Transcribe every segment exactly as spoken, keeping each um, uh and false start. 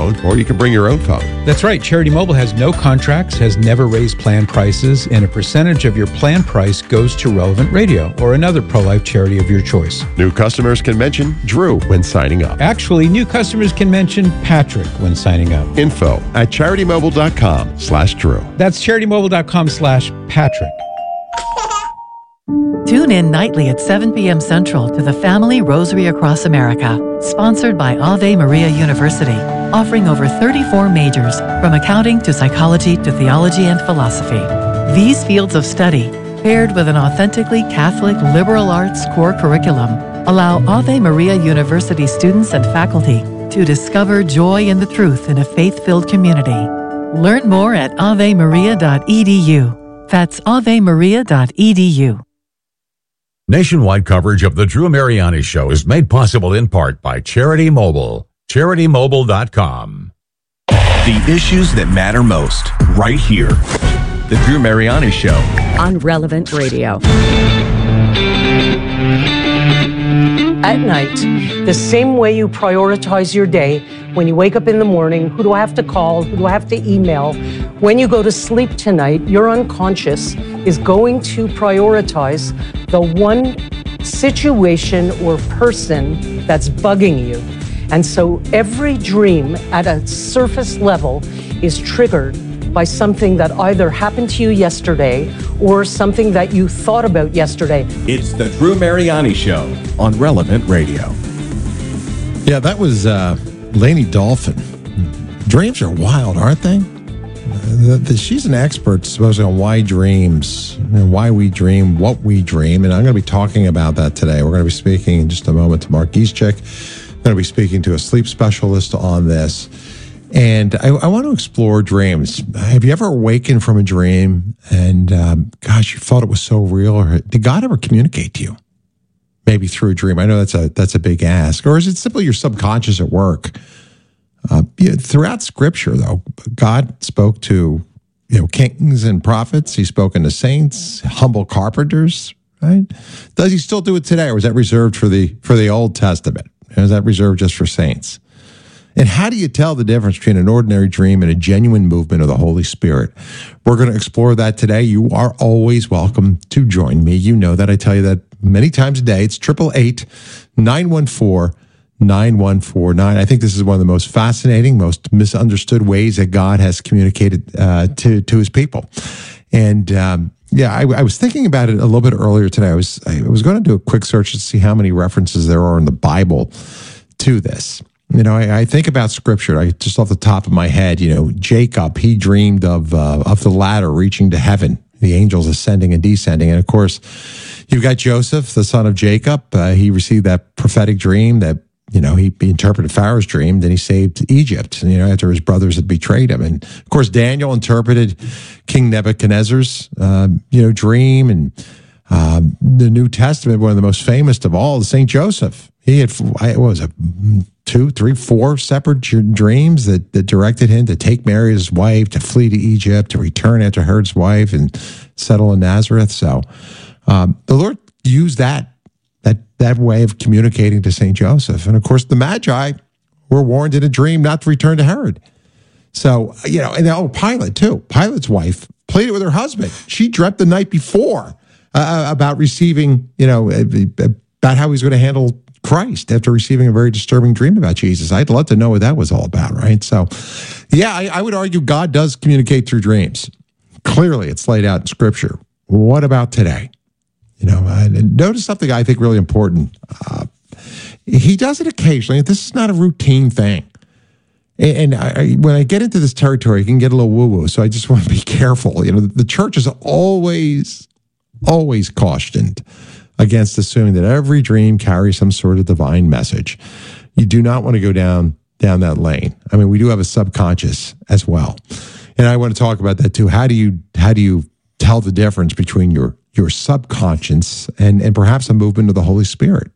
phone, or you can bring your own phone. That's right. Charity Mobile has no contracts, has never raised plan prices, and a percentage of your plan price goes to Relevant Radio or another pro-life charity of your choice. New customers can mention Drew when signing up. Actually, new customers can mention Patrick when signing up. Info at CharityMobile.com slash Drew. That's CharityMobile.com slash Patrick. Tune in nightly at seven p.m. Central to the Family Rosary Across America, sponsored by Ave Maria University, offering over thirty-four majors, from accounting to psychology to theology and philosophy. These fields of study, paired with an authentically Catholic liberal arts core curriculum, allow Ave Maria University students and faculty to discover joy in the truth in a faith-filled community. Learn more at ave maria dot e d u. That's ave maria dot e d u. Nationwide coverage of The Drew Mariani Show is made possible in part by Charity Mobile. Charity Mobile dot com. The issues that matter most, right here. The Drew Mariani Show. On Relevant Radio. At night, the same way you prioritize your day, when you wake up in the morning, who do I have to call? Who do I have to email? When you go to sleep tonight, your unconscious is going to prioritize the one situation or person that's bugging you. And so every dream at a surface level is triggered by something that either happened to you yesterday or something that you thought about yesterday. It's the Drew Mariani Show on Relevant Radio. Yeah, that was uh, Lainey Dolphin. Dreams are wild, aren't they? Uh, the, the, she's an expert, supposedly, on why dreams, and why we dream, what we dream, and I'm going to be talking about that today. We're going to be speaking in just a moment to Mark Gischek. I'm going to be speaking to a sleep specialist on this. And I, I want to explore dreams. Have you ever awakened from a dream and, um, gosh, you thought it was so real? Or did God ever communicate to you? Maybe through a dream. I know that's a that's a big ask. Or is it simply your subconscious at work? Uh, you know, throughout Scripture, though, God spoke to you know kings and prophets. He's spoken to saints, humble carpenters. Right? Does he still do it today, or is that reserved for the for the Old Testament? Or is that reserved just for saints? And how do you tell the difference between an ordinary dream and a genuine movement of the Holy Spirit? We're going to explore that today. You are always welcome to join me. You know that. I tell you that many times a day. It's eight eight eight, nine one four, nine one four nine. I think this is one of the most fascinating, most misunderstood ways that God has communicated uh, to, to his people. And um, yeah, I, I was thinking about it a little bit earlier today. I was, I was going to do a quick search to see how many references there are in the Bible to this. You know, I, I think about Scripture. I just off the top of my head, you know, Jacob, he dreamed of uh, of the ladder reaching to heaven, the angels ascending and descending. And of course, you've got Joseph, the son of Jacob. Uh, he received that prophetic dream that, you know, he, he interpreted Pharaoh's dream. Then he saved Egypt, you know, after his brothers had betrayed him. And of course, Daniel interpreted King Nebuchadnezzar's, uh, you know, dream. And um, the New Testament, one of the most famous of all, is Saint Joseph. He had, what was it, two, three, four separate dreams that, that directed him to take Mary as his wife, to flee to Egypt, to return after Herod's wife and settle in Nazareth. So um, the Lord used that, that, that way of communicating to Saint Joseph. And of course, the Magi were warned in a dream not to return to Herod. So, you know, and oh, Pilate too. Pilate's wife played it with her husband. She dreamt the night before uh, about receiving, you know, about how he was going to handle Christ after receiving a very disturbing dream about Jesus. I'd love to know what that was all about, right? So, yeah, I, I would argue God does communicate through dreams. Clearly, it's laid out in Scripture. What about today? You know, uh, notice something I think really important. Uh, he does it occasionally. This is not a routine thing. And, and I, when I get into this territory, it can get a little woo-woo, so I just want to be careful. You know, the church is always, always cautioned against assuming that every dream carries some sort of divine message. You do not want to go down down that lane. I mean, we do have a subconscious as well, and I want to talk about that too. How do you how do you tell the difference between your your subconscious and and perhaps a movement of the Holy Spirit?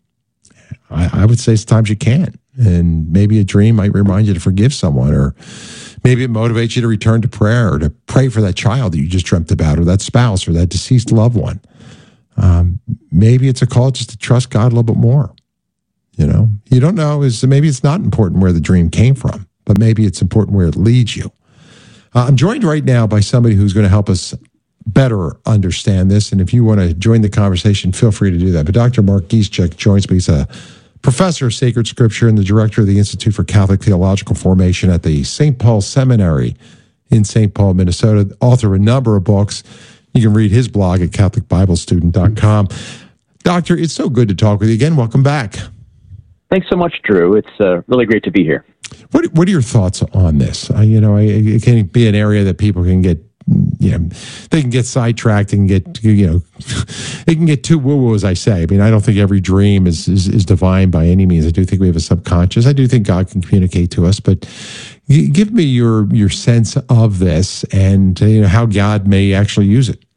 I, I would say sometimes you can, and maybe a dream might remind you to forgive someone, or maybe it motivates you to return to prayer, or to pray for that child that you just dreamt about, or that spouse, or that deceased loved one. Um, maybe it's a call just to trust God a little bit more. You know, you don't know, is maybe it's not important where the dream came from, but maybe it's important where it leads you. Uh, I'm joined right now by somebody who's going to help us better understand this. And if you want to join the conversation, feel free to do that. But Doctor Mark Gieszczak joins me. He's a professor of sacred scripture and the director of the Institute for Catholic Theological Formation at the Saint Paul Seminary in Saint Paul, Minnesota, author of a number of books. You can read his blog at catholic bible student dot com. Doctor, it's so good to talk with you again. Welcome back. Thanks so much, Drew. It's uh, really great to be here. What What are your thoughts on this? Uh, you know, it can be an area that people can get, you know, they can get sidetracked and get, you know, they can get too woo-woo, as I say. I mean, I don't think every dream is, is, is divine by any means. I do think we have a subconscious. I do think God can communicate to us, but give me your your sense of this and, uh, you know, how God may actually use it.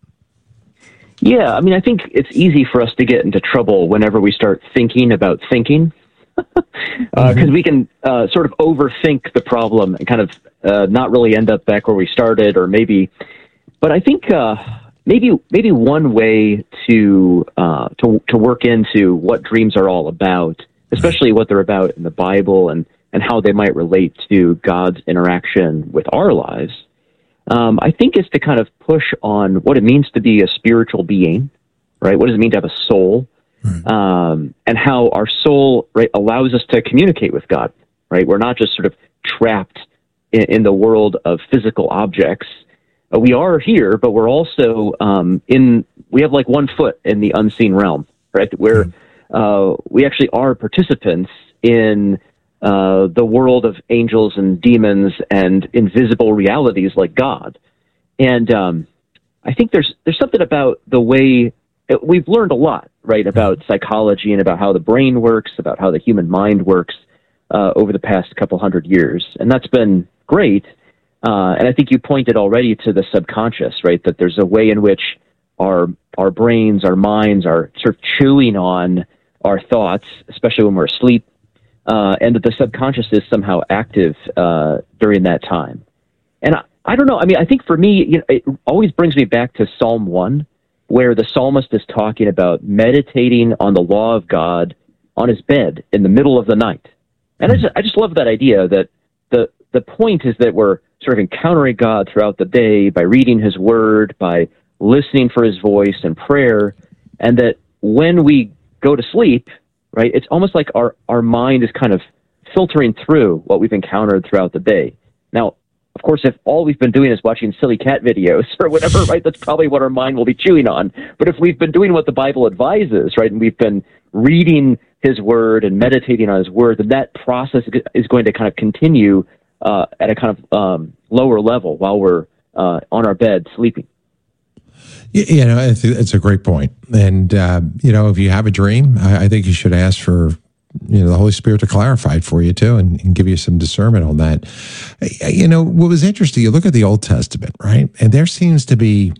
Yeah, I mean, I think it's easy for us to get into trouble whenever we start thinking about thinking, because uh, mm-hmm. we can uh, sort of overthink the problem and kind of uh, not really end up back where we started, or maybe. But I think uh, maybe maybe one way to uh, to to work into what dreams are all about, especially what they're about in the Bible, and and how they might relate to God's interaction with our lives. Um, I think is to kind of push on what it means to be a spiritual being, right? What does it mean to have a soul? Right. Um, and how our soul, right, allows us to communicate with God, right? We're not just sort of trapped in, in the world of physical objects. Uh, we are here, but we're also um, in, we have like one foot in the unseen realm, right? Where uh, we actually are participants in Uh, the world of angels and demons and invisible realities like God. And um, I think there's there's something about the way we've learned a lot, right, about psychology and about how the brain works, about how the human mind works uh, over the past couple hundred years. And that's been great. Uh, and I think you pointed already to the subconscious, right, that there's a way in which our our brains, our minds are sort of chewing on our thoughts, especially when we're asleep. Uh, and that the subconscious is somehow active uh, during that time. And I, I don't know, I mean, I think for me, you know, it always brings me back to Psalm one, where the psalmist is talking about meditating on the law of God on his bed in the middle of the night. And I just, I just love that idea that the, the point is that we're sort of encountering God throughout the day by reading his word, by listening for his voice and prayer, and that when we go to sleep, right, it's almost like our, our mind is kind of filtering through what we've encountered throughout the day. Now, of course, if all we've been doing is watching silly cat videos or whatever, right, that's probably what our mind will be chewing on. But if we've been doing what the Bible advises, right, and we've been reading his word and meditating on his word, then that process is going to kind of continue uh, at a kind of um, lower level while we're uh, on our bed sleeping. You know, it's, it's a great point. And, uh, you know, if you have a dream, I, I think you should ask for, you know, the Holy Spirit to clarify it for you, too, and, and give you some discernment on that. You know, what was interesting, you look at the Old Testament, right? And there seems to be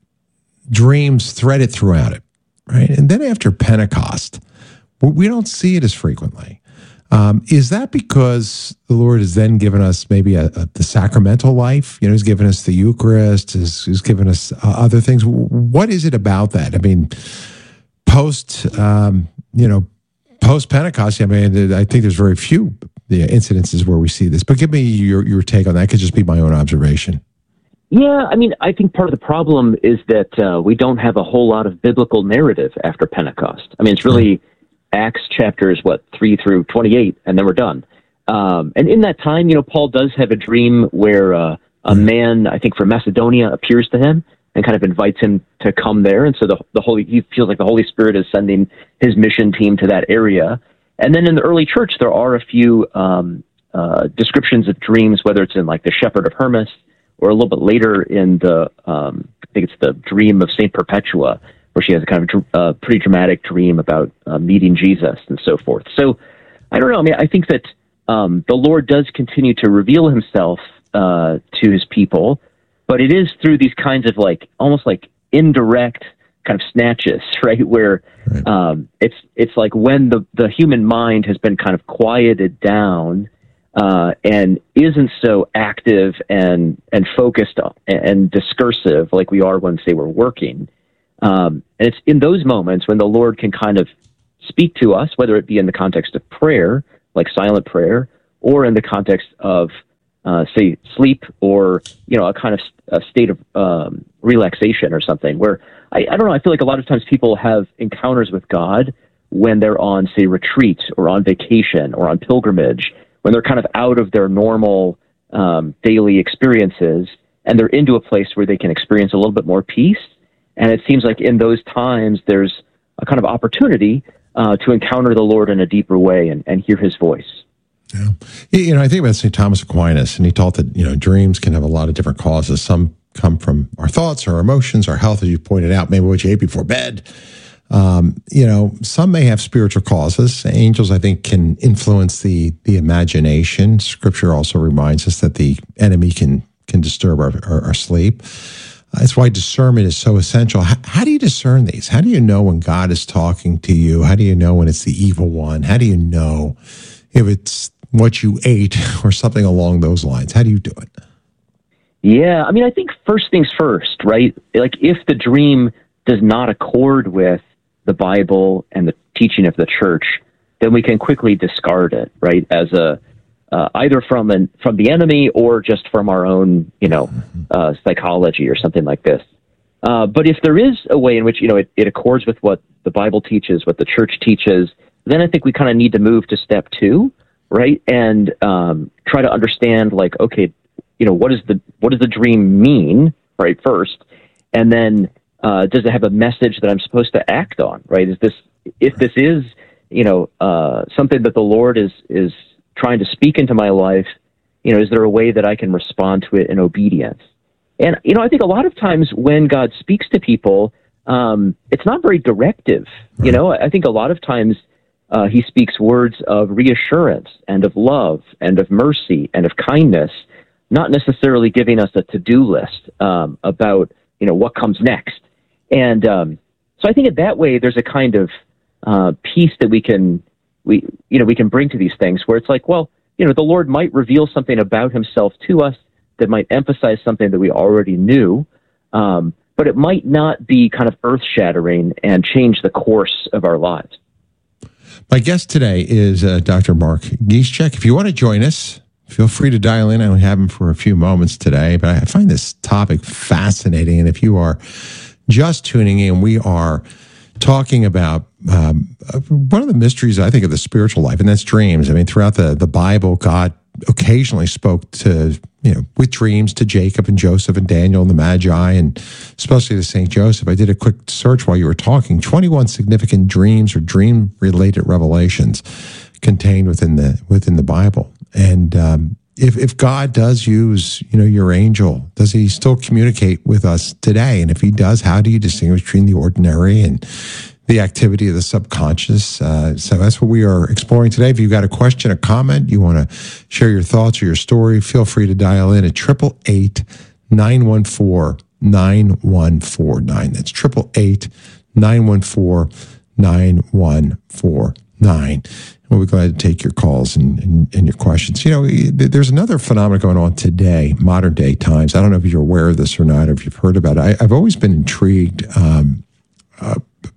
dreams threaded throughout it, right? And then after Pentecost, we don't see it as frequently. Um, is that because the Lord has then given us maybe a, a, the sacramental life? You know, he's given us the Eucharist, he's, he's given us uh, other things. What is it about that? I mean, post, um, you know, post Pentecost, I mean, I think there's very few the incidences where we see this. But give me your, your take on that. It could just be my own observation. Yeah, I mean, I think part of the problem is that uh, we don't have a whole lot of biblical narrative after Pentecost. I mean, it's really... Mm-hmm. Acts chapters, what, three through twenty-eight, and then we're done. Um, and in that time, you know, Paul does have a dream where uh, a man, I think from Macedonia, appears to him and kind of invites him to come there. And so the the Holy, he feels like the Holy Spirit is sending his mission team to that area. And then in the early church, there are a few um, uh, descriptions of dreams, whether it's in like the Shepherd of Hermas or a little bit later in the, um, I think it's the dream of Saint Perpetua, where she has a kind of uh, pretty dramatic dream about uh, meeting Jesus and so forth. So I don't know. I mean, I think that um, the Lord does continue to reveal himself uh, to his people, but it is through these kinds of like, almost like indirect kind of snatches, right? Where right. Um, it's it's like when the, the human mind has been kind of quieted down uh, and isn't so active and, and focused and discursive like we are when, say, we're working. Um, and it's in those moments when the Lord can kind of speak to us, whether it be in the context of prayer, like silent prayer, or in the context of, uh, say, sleep, or, you know, a kind of a state of um, relaxation or something, where I, I don't know, I feel like a lot of times people have encounters with God when they're on, say, retreat or on vacation or on pilgrimage, when they're kind of out of their normal um, daily experiences, and they're into a place where they can experience a little bit more peace. And it seems like in those times, there's a kind of opportunity uh, to encounter the Lord in a deeper way and, and hear his voice. Yeah. You know, I think about Saint Thomas Aquinas, and he taught that, you know, dreams can have a lot of different causes. Some come from our thoughts, our emotions, our health, as you pointed out, maybe what you ate before bed. Um, you know, some may have spiritual causes. Angels, I think, can influence the the imagination. Scripture also reminds us that the enemy can can disturb our, our, our sleep. That's why discernment is so essential. How, how do you discern these? How do you know when God is talking to you? How do you know when it's the evil one? How do you know if it's what you ate or something along those lines? How do you do it? Yeah, I mean, I think first things first, right? Like, if the dream does not accord with the Bible and the teaching of the church, then we can quickly discard it, right? As a uh, either from an from the enemy or just from our own, you know, uh, psychology or something like this. Uh, but if there is a way in which, you know, it, it accords with what the Bible teaches, what the church teaches, then I think we kind of need to move to step two, right? And um, try to understand, like, okay, you know, what is the what does the dream mean, right? First, and then uh, does it have a message that I'm supposed to act on, right? Is this if this is, you know, uh, something that the Lord is is trying to speak into my life, you know, is there a way that I can respond to it in obedience? And, you know, I think a lot of times when God speaks to people, um, it's not very directive. Right. You know, I think a lot of times uh, he speaks words of reassurance and of love and of mercy and of kindness, not necessarily giving us a to-do list um, about, you know, what comes next. And um, so I think in that way, there's a kind of uh, peace that we can, we, you know, we can bring to these things where it's like, well, you know, the Lord might reveal something about himself to us that might emphasize something that we already knew, um, but it might not be kind of earth-shattering and change the course of our lives. My guest today is uh, Doctor Mark Gischek. If you want to join us, feel free to dial in. I only have him for a few moments today, but I find this topic fascinating. And if you are just tuning in, we are talking about um, one of the mysteries, I think, of the spiritual life, and that's dreams. I mean, throughout the, the Bible, God occasionally spoke to, you know, with dreams to Jacob and Joseph and Daniel and the Magi, and especially to Saint Joseph. I did a quick search while you were talking. twenty-one significant dreams or dream-related revelations contained within the within the Bible. And um, if if God does use, you know, your angel, does he still communicate with us today? And if he does, how do you distinguish between the ordinary and the activity of the subconscious? Uh, so that's what we are exploring today. If you've got a question, a comment, you want to share your thoughts or your story, feel free to dial in at eight eight eight, nine one four, nine one four nine. That's eight eight eight, nine one four, nine one four nine. We'll be glad to take your calls and, and, and your questions. You know, there's another phenomenon going on today, modern day times. I don't know if you're aware of this or not, or if you've heard about it. I, I've always been intrigued um, uh,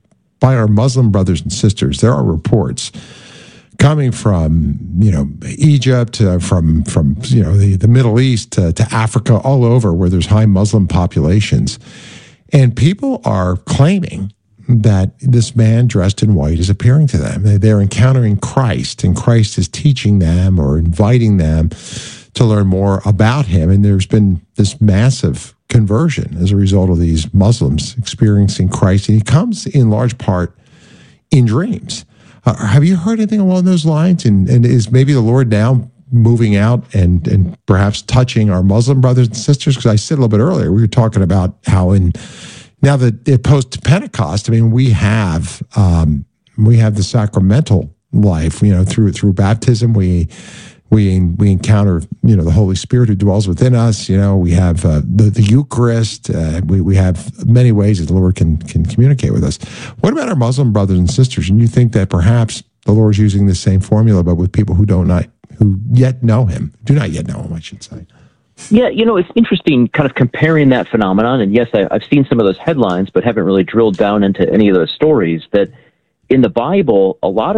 by our Muslim brothers and sisters. There are reports coming from, you know, Egypt, uh, from, from, you know, the, the Middle East to, to Africa, all over where there's high Muslim populations. And people are claiming that this man dressed in white is appearing to them. They're encountering Christ, and Christ is teaching them or inviting them to learn more about him. And there's been this massive conversion as a result of these Muslims experiencing Christ. And he comes in large part in dreams. Uh, have you heard anything along those lines? And, and is maybe the Lord now moving out and, and perhaps touching our Muslim brothers and sisters? Because I said a little bit earlier, we were talking about how in now that post Pentecost, I mean, we have um, we have the sacramental life. You know, through through baptism, we we we encounter, you know, the Holy Spirit who dwells within us. You know, we have uh, the the Eucharist. Uh, we we have many ways that the Lord can can communicate with us. What about our Muslim brothers and sisters? And you think that perhaps the Lord is using the same formula, but with people who don't not who yet know Him, do not yet know Him, I should say. Yeah, you know, it's interesting kind of comparing that phenomenon. And yes, I, I've seen some of those headlines, but haven't really drilled down into any of those stories. That in the Bible, a lot of the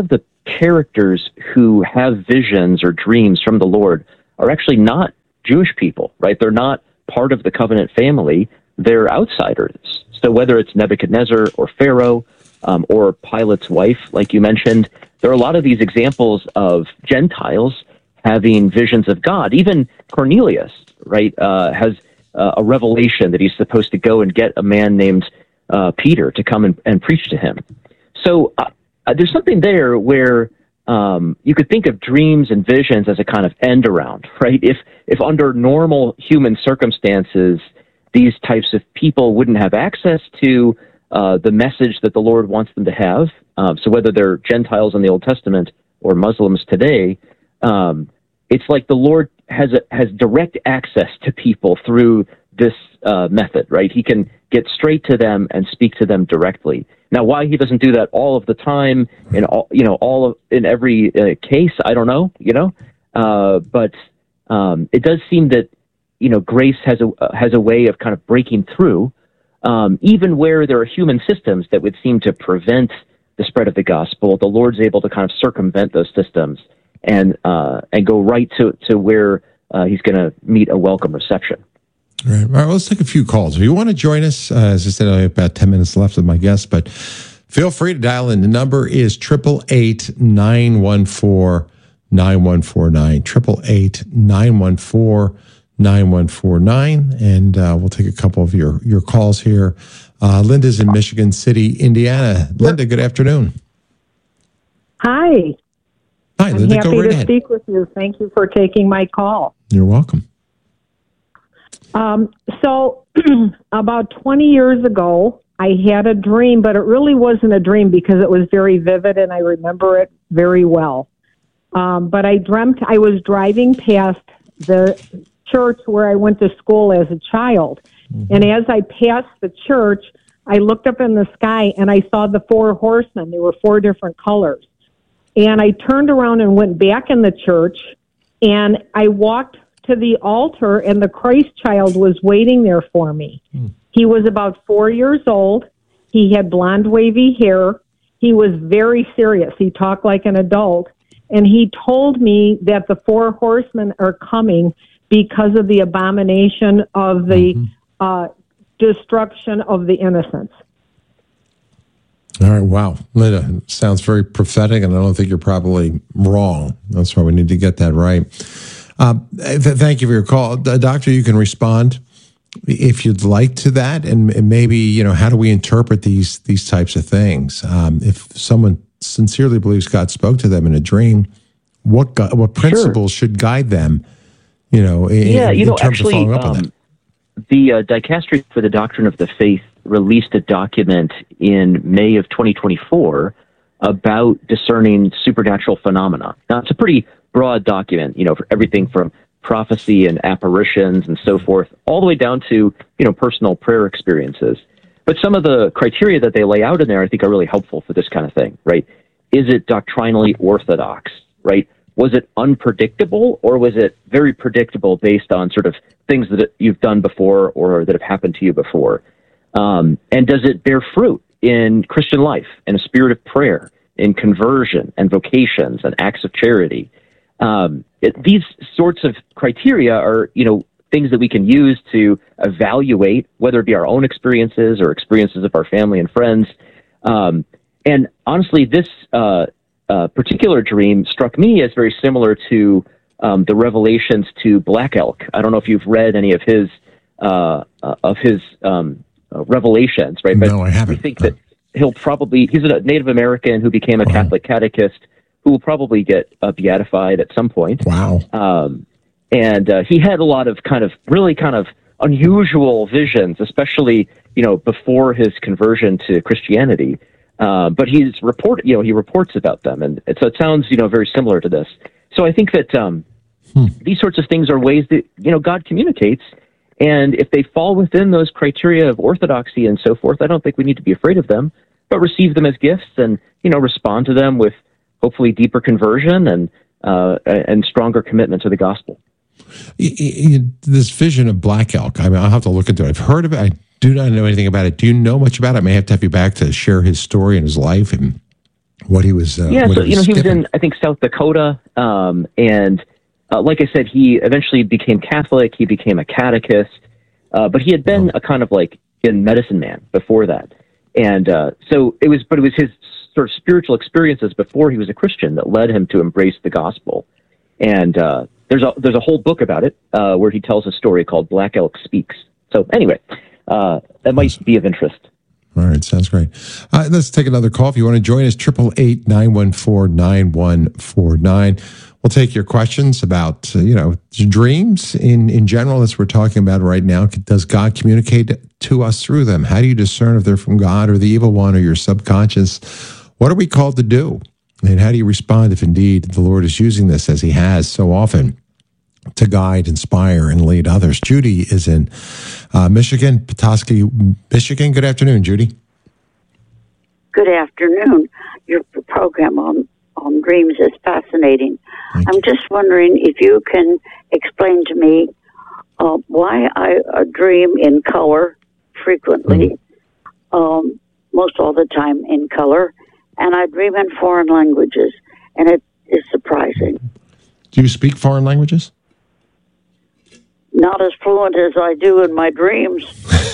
characters who have visions or dreams from the Lord are actually not Jewish people, right? They're not part of the covenant family. They're outsiders. So whether it's Nebuchadnezzar or Pharaoh um, or Pilate's wife, like you mentioned, there are a lot of these examples of Gentiles having visions of God. Even Cornelius, right, uh, has uh, a revelation that he's supposed to go and get a man named uh, Peter to come and, and preach to him. So uh, there's something there where um, you could think of dreams and visions as a kind of end around, right? If if under normal human circumstances, these types of people wouldn't have access to uh, the message that the Lord wants them to have, uh, so whether they're Gentiles in the Old Testament or Muslims today, um, it's like the Lord has a, has direct access to people through this uh, method, right? He can get straight to them and speak to them directly. Now, why he doesn't do that all of the time in all, you know, all of, in every uh, case, I don't know, you know, uh, but um, it does seem that, you know, grace has a uh, has a way of kind of breaking through, um, even where there are human systems that would seem to prevent the spread of the gospel. The Lord's able to kind of circumvent those systems and uh, and go right to to where uh, he's going to meet a welcome reception. All right. All right, well, let's take a few calls. If you want to join us, uh, as I said, I have about ten minutes left with my guest, but feel free to dial in. The number is eight eight eight, nine one four, nine one four nine, eight eight eight, nine one four, nine one four nine, and uh, we'll take a couple of your, your calls here. Uh, Linda's in Michigan City, Indiana. Linda, good afternoon. Hi. Hi, I'm Linda, happy go right to ahead. speak with you. Thank you for taking my call. You're welcome. Um, so about twenty years ago, I had a dream, but it really wasn't a dream because it was very vivid and I remember it very well. Um, but I dreamt I was driving past the church where I went to school as a child. Mm-hmm. And as I passed the church, I looked up in the sky and I saw the four horsemen. There were four different colors. And I turned around and went back in the church, and I walked to the altar, and the Christ child was waiting there for me. Mm. He was about four years old. He had blonde, wavy hair. He was very serious. He talked like an adult. And he told me that the four horsemen are coming because of the abomination of the mm-hmm. uh, destruction of the innocents. All right, wow. Linda, sounds very prophetic, and I don't think you're probably wrong. That's why we need to get that right. Uh, th- thank you for your call. Uh, Doctor, you can respond if you'd like to that, and, and maybe, you know, how do we interpret these these types of things? Um, if someone sincerely believes God spoke to them in a dream, what gu- what principles sure. should guide them, you know, in, yeah, you in know, terms actually, of following up um, on that? The uh, Dicastery for the Doctrine of the Faith released a document in May of twenty twenty-four about discerning supernatural phenomena. Now, it's a pretty broad document, you know, for everything from prophecy and apparitions and so forth, all the way down to, you know, personal prayer experiences. But some of the criteria that they lay out in there, I think, are really helpful for this kind of thing, right? Is it doctrinally orthodox, right? Was it unpredictable, or was it very predictable based on sort of things that you've done before or that have happened to you before? Um, and does it bear fruit in Christian life, in a spirit of prayer, in conversion and vocations and acts of charity? Um, it, these sorts of criteria are, you know, things that we can use to evaluate, whether it be our own experiences or experiences of our family and friends. Um, and honestly, this uh, uh, particular dream struck me as very similar to um, the revelations to Black Elk. I don't know if you've read any of his uh, uh, of his um, uh, revelations, right? No, but I haven't. We think that he'll probably, he's a Native American who became a wow. Catholic catechist who will probably get uh, beatified at some point. Wow. Um, and uh, he had a lot of kind of really kind of unusual visions, especially, you know, before his conversion to Christianity. Uh, but he's report, you know, he reports about them. And so it sounds, you know, very similar to this. So I think that um, hmm. these sorts of things are ways that, you know, God communicates. And if they fall within those criteria of orthodoxy and so forth, I don't think we need to be afraid of them, but receive them as gifts and, you know, respond to them with hopefully deeper conversion and uh, and stronger commitment to the gospel. This vision of Black Elk, I mean, I'll have to look into it. I've heard of it. I do not know anything about it. Do you know much about it? I may have to have you back to share his story and his life and what he was. Uh, yeah, what so he was you know, he skipping. was in I think South Dakota, um, and uh, like I said, he eventually became Catholic. He became a catechist, uh, but he had been Oh. a kind of like in medicine man before that, and uh, so it was. But it was his sort of spiritual experiences before he was a Christian that led him to embrace the gospel. And uh, there's a there's a whole book about it uh, where he tells a story called Black Elk Speaks. So anyway, uh, that might be of interest. All right, sounds great. Uh, let's take another call. If you want to join us, triple eight nine one four nine one four nine. We'll take your questions about uh, you know dreams in in general, as we're talking about right now. Does God communicate to us through them? How do you discern if they're from God or the evil one or your subconscious? What are we called to do? And how do you respond if indeed the Lord is using this, as he has so often, to guide, inspire, and lead others? Judy is in uh, Michigan, Petoskey, Michigan. Good afternoon, Judy. Good afternoon. Your program on, on dreams is fascinating. Thank I'm you. just wondering if you can explain to me uh, why I uh, dream in color frequently, Mm-hmm. um, most all the time in color, and I dream in foreign languages, and it is surprising. Do you speak foreign languages? Not as fluent as I do in my dreams.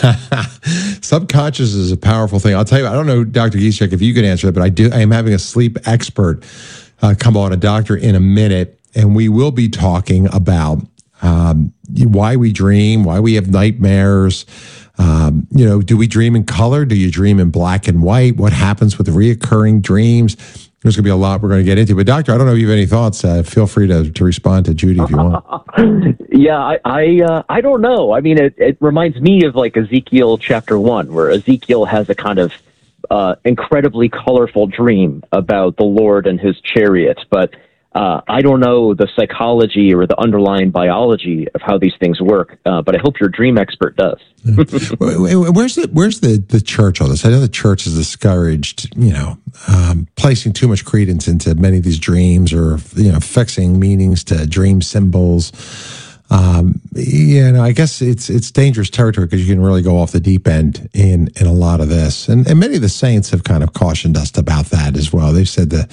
Subconscious is a powerful thing. I'll tell you, I don't know, Doctor Giesecke, if you can answer that, but I do. I am having a sleep expert uh, come on, a doctor, in a minute, and we will be talking about um, why we dream, why we have nightmares. Um, you know, do we dream in color? Do you dream in black and white? What happens with the reoccurring dreams? There's going to be a lot we're going to get into. But, Doctor, I don't know if you have any thoughts. Uh, feel free to, to respond to Judy if you want. Yeah, I I, uh, I don't know. I mean, it, it reminds me of like Ezekiel chapter one, where Ezekiel has a kind of uh, incredibly colorful dream about the Lord and his chariot. But uh, I don't know the psychology or the underlying biology of how these things work. Uh, but I hope your dream expert does. Where's the where's the, the church on this? I know the church is discouraged, you know, um, placing too much credence into many of these dreams, or you know, fixing meanings to dream symbols. Um, you know, I guess it's it's dangerous territory because you can really go off the deep end in in a lot of this, and and many of the saints have kind of cautioned us about that as well. They've said the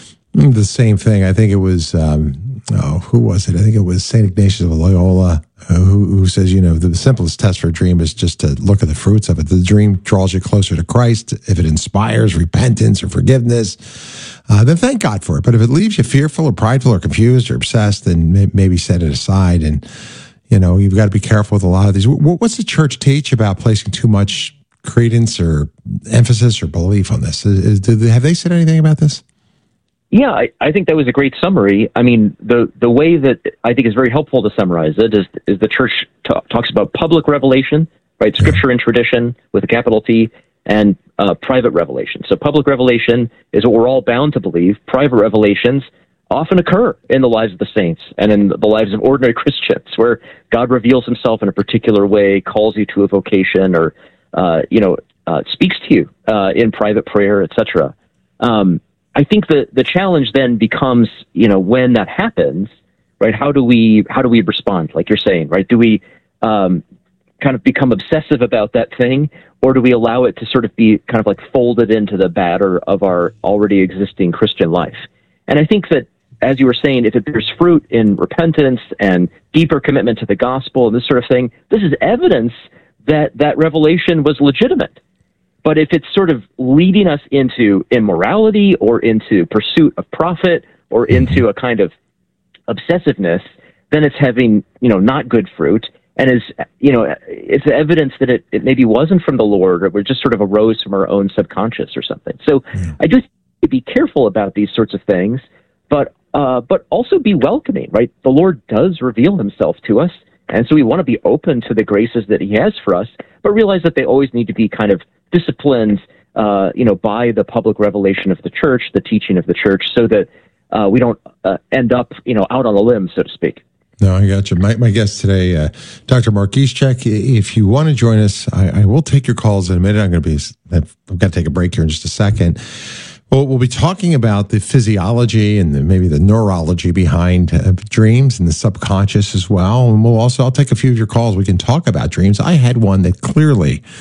the same thing. I think it was um, oh, who was it? I think it was Saint Ignatius of Loyola. Uh, who, who says, you know, the simplest test for a dream is just to look at the fruits of it. The dream draws you closer to Christ. If it inspires repentance or forgiveness, uh, then thank God for it. But if it leaves you fearful or prideful or confused or obsessed, then may, maybe set it aside. And, you know, you've got to be careful with a lot of these. What's the church teach about placing too much credence or emphasis or belief on this? Is, is, do they, have they said anything about this? Yeah, I, I think that was a great summary. I mean, the the way that I think is very helpful to summarize it is is the church t- talks about public revelation, right? Scripture and tradition with a capital T, and uh, private revelation. So public revelation is what we're all bound to believe. Private revelations often occur in the lives of the saints and in the lives of ordinary Christians, where God reveals himself in a particular way, calls you to a vocation, or uh, you know, uh, speaks to you uh, in private prayer, et cetera. Um, I think the the challenge then becomes, you know, when that happens, right? How do we how do we respond? Like you're saying, right? Do we um, kind of become obsessive about that thing, or do we allow it to sort of be kind of like folded into the batter of our already existing Christian life? And I think that, as you were saying, if it bears fruit in repentance and deeper commitment to the gospel and this sort of thing, this is evidence that that revelation was legitimate. But if it's sort of leading us into immorality or into pursuit of profit or into a kind of obsessiveness, then it's having, you know, not good fruit. And is, you know, it's evidence that it, it maybe wasn't from the Lord, or it just sort of arose from our own subconscious or something. So yeah. I just be careful about these sorts of things, but uh, but also be welcoming, right? The Lord does reveal himself to us. And so we want to be open to the graces that he has for us, but realize that they always need to be kind of disciplined, uh, you know, by the public revelation of the church, the teaching of the church, so that uh, we don't uh, end up, you know, out on a limb, so to speak. No, I got you. My, my guest today, uh, Doctor Mark Giesecke. If you want to join us, I, I will take your calls in a minute. I'm going to be, I've got to take a break here in just a second. Well, we'll be talking about the physiology and the, maybe the neurology behind uh, dreams and the subconscious as well. And we'll also, I'll take a few of your calls. We can talk about dreams. I had one that clearly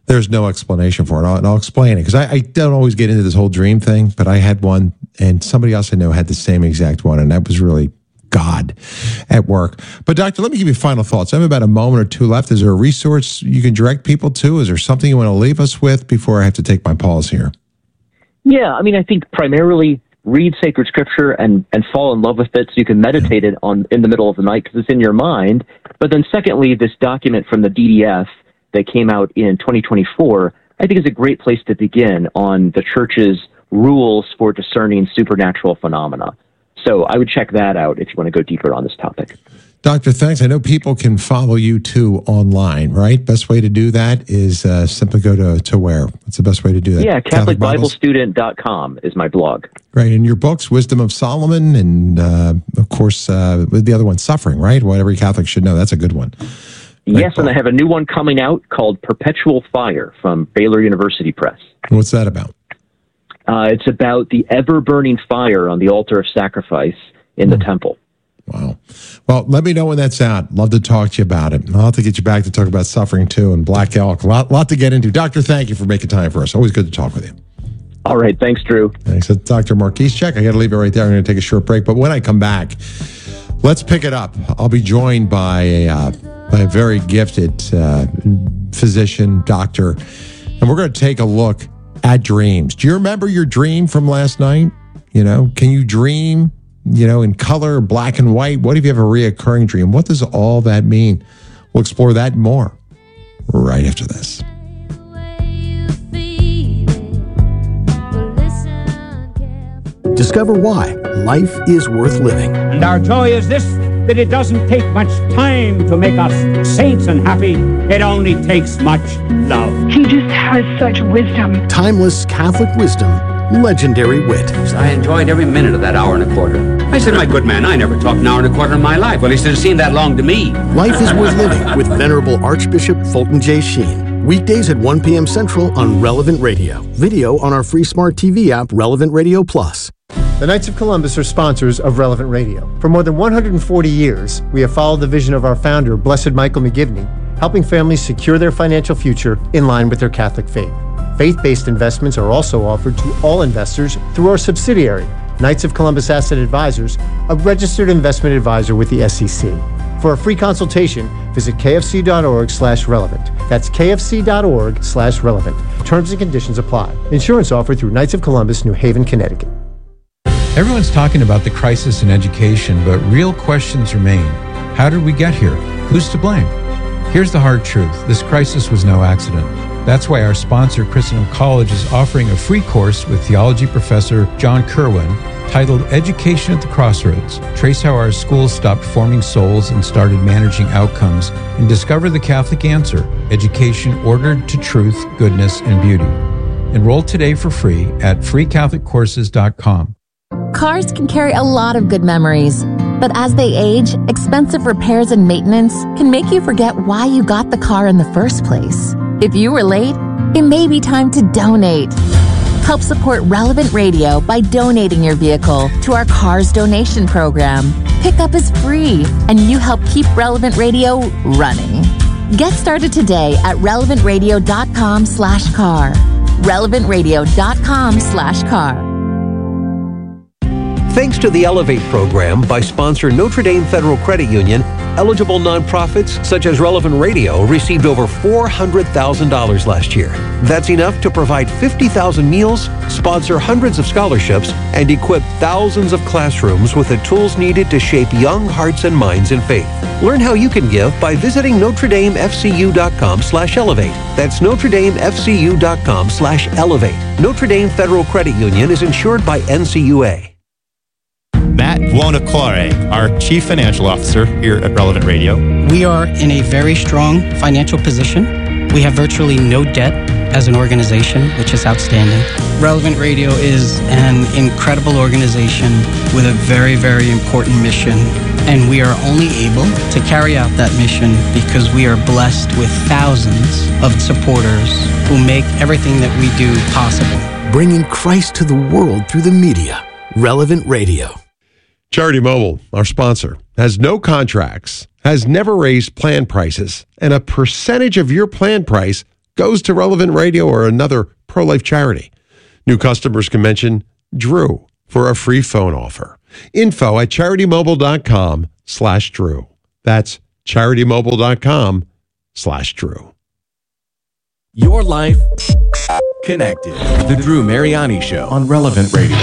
There's no explanation for it. I'll, and I'll explain it because I, I don't always get into this whole dream thing, but I had one, and somebody else I know had the same exact one, and that was really God at work. But doctor, let me give you final thoughts. I have about a moment or two left. Is there a resource you can direct people to? Is there something you want to leave us with before I have to take my pause here? Yeah, I mean, I think primarily read sacred scripture and, and fall in love with it so you can meditate it on in the middle of the night because it's in your mind. But then secondly, this document from the D D F that came out in twenty twenty-four, I think is a great place to begin on the church's rules for discerning supernatural phenomena. So I would check that out if you want to go deeper on this topic. Doctor, thanks. I know people can follow you too online, right? Best way to do that is uh, simply go to, to where? What's the best way to do that? Yeah, Catholic Bible Student dot com is my blog. Right, and your books, Wisdom of Solomon, and uh, of course, uh, the other one, Suffering, right? What every Catholic should know. That's a good one. Yes, and I have a new one coming out called Perpetual Fire from Baylor University Press. What's that about? Uh, it's about the ever-burning fire on the altar of sacrifice in the temple. Wow. Well, let me know when that's out. Love to talk to you about it. I'll have to get you back to talk about Suffering, too, and Black Elk. A lot, lot to get into. Doctor, thank you for making time for us. Always good to talk with you. All right. Thanks, Drew. Thanks. That's Doctor Marquise Check. I got to leave it right there. I'm going to take a short break. But when I come back, let's pick it up. I'll be joined by a, uh, by a very gifted uh, physician, doctor, and we're going to take a look at dreams. Do you remember your dream from last night? You know, can you dream, you know, in color, black and white? What if you have a reoccurring dream? What does all that mean? We'll explore that more right after this. Discover why life is worth living. And our joy is this, that it doesn't take much time to make us saints and happy. It only takes much love. He just has such wisdom. Timeless Catholic wisdom, legendary wit. I enjoyed every minute of that hour and a quarter. I said, my good man, I never talked an hour and a quarter in my life. Well, he said, it seemed that long to me. Life is worth living with Venerable Archbishop Fulton J. Sheen. Weekdays at one p.m. Central on Relevant Radio. Video on our free smart T V app, Relevant Radio Plus. The Knights of Columbus are sponsors of Relevant Radio. For more than one hundred forty years, we have followed the vision of our founder, Blessed Michael McGivney, helping families secure their financial future in line with their Catholic faith. Faith-based investments are also offered to all investors through our subsidiary, Knights of Columbus Asset Advisors, a registered investment advisor with the S E C. For a free consultation, visit kfc.org slash relevant. That's kfc.org slash relevant. Terms and conditions apply. Insurance offered through Knights of Columbus, New Haven, Connecticut. Everyone's talking about the crisis in education, but real questions remain. How did we get here? Who's to blame? Here's the hard truth. This crisis was no accident. That's why our sponsor, Christendom College, is offering a free course with theology professor John Kerwin titled Education at the Crossroads. Trace how our schools stopped forming souls and started managing outcomes, and discover the Catholic answer, education ordered to truth, goodness, and beauty. Enroll today for free at free catholic courses dot com. Cars can carry a lot of good memories, but as they age, expensive repairs and maintenance can make you forget why you got the car in the first place. If you were late, it may be time to donate. Help support Relevant Radio by donating your vehicle to our Cars Donation Program. Pickup is free, and you help keep Relevant Radio running. Get started today at relevant radio dot com slash car. relevant radio dot com slash car. Thanks to the Elevate program by sponsor Notre Dame Federal Credit Union, eligible nonprofits such as Relevant Radio received over four hundred thousand dollars last year. That's enough to provide fifty thousand meals, sponsor hundreds of scholarships, and equip thousands of classrooms with the tools needed to shape young hearts and minds in faith. Learn how you can give by visiting notre dame f c u dot com slash elevate. That's notre dame f c u dot com slash elevate. Notre Dame Federal Credit Union is insured by N C U A. Matt Buonacore, our Chief Financial Officer here at Relevant Radio. We are in a very strong financial position. We have virtually no debt as an organization, which is outstanding. Relevant Radio is an incredible organization with a very, very important mission. And we are only able to carry out that mission because we are blessed with thousands of supporters who make everything that we do possible. Bringing Christ to the world through the media. Relevant Radio. Charity Mobile, our sponsor, has no contracts, has never raised plan prices, and a percentage of your plan price goes to Relevant Radio or another pro-life charity. New customers can mention Drew for a free phone offer. Info at CharityMobile.com slash Drew. That's CharityMobile.com slash Drew. Your life connected. The Drew Mariani Show on Relevant Radio.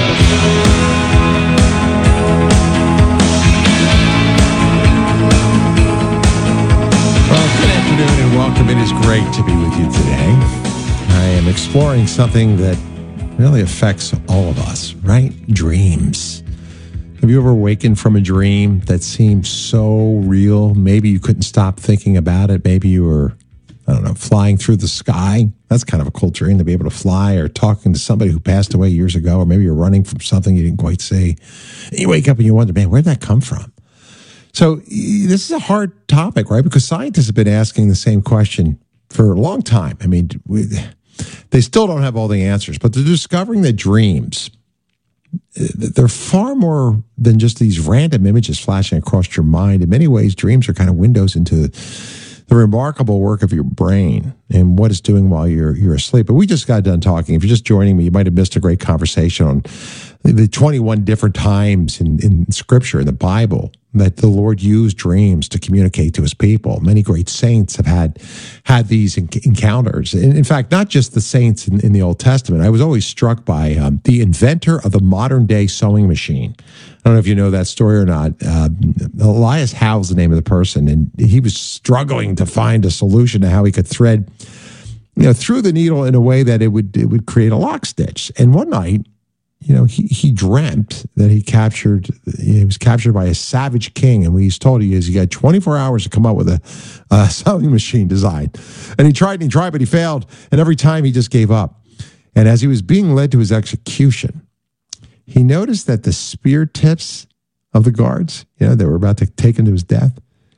Well, good afternoon and welcome. It is great to be with you today. I am exploring something that really affects all of us, right? Dreams. Have you ever awakened from a dream that seemed so real? Maybe you couldn't stop thinking about it. Maybe you were, I don't know, flying through the sky. That's kind of a cool dream, to be able to fly, or talking to somebody who passed away years ago, or maybe you're running from something you didn't quite see. And you wake up and you wonder, man, where'd that come from? So this is a hard topic, right? Because scientists have been asking the same question for a long time. I mean, we, they still don't have all the answers, but they're discovering that dreams, they're far more than just these random images flashing across your mind. In many ways, dreams are kind of windows into the remarkable work of your brain and what it's doing while you're you're asleep. But we just got done talking. If you're just joining me, you might have missed a great conversation on the twenty-one different times in, in Scripture, in the Bible, that the Lord used dreams to communicate to his people. Many great saints have had had these encounters. In, in fact, not just the saints in, in the Old Testament. I was always struck by um, the inventor of the modern-day sewing machine. I don't know if you know that story or not. Uh, Elias Howe is the name of the person, and he was struggling to find a solution to how he could thread, you know, through the needle in a way that it would it would create a lock stitch. And one night, you know, he, he dreamt that he captured, he was captured by a savage king. And what he's told he is he got twenty-four hours to come up with a, a sewing machine design. And he tried and he tried, but he failed. And every time he just gave up. And as he was being led to his execution, he noticed that the spear tips of the guards, you know, they were about to take him to his death,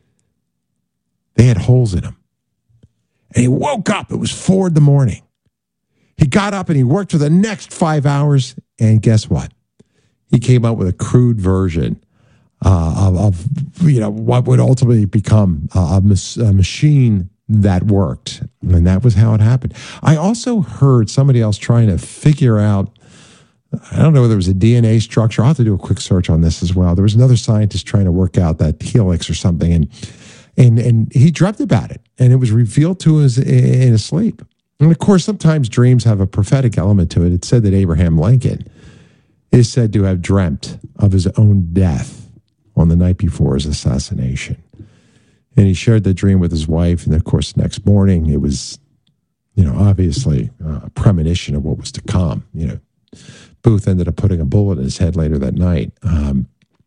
they had holes in them. And he woke up. It was four in the morning. He got up and he worked for the next five hours. And guess what? He came up with a crude version uh, of, of, you know, what would ultimately become a, a machine that worked. And that was how it happened. I also heard somebody else trying to figure out, I don't know whether it was a D N A structure. I'll have to do a quick search on this as well. There was another scientist trying to work out that helix or something. And and and he dreamt about it. And it was revealed to us in his sleep. And of course, sometimes dreams have a prophetic element to it. It said that Abraham Lincoln is said to have dreamt of his own death on the night before his assassination. And he shared the dream with his wife. And of course, the next morning, it was, you know, obviously a premonition of what was to come. You know, Booth ended up putting a bullet in his head later that night. Um,